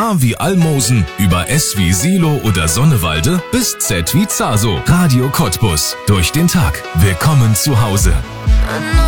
A wie Almosen, über S wie Silo oder Sonnewalde bis Z wie Zaso. Radio Cottbus. Durch den Tag. Willkommen zu Hause.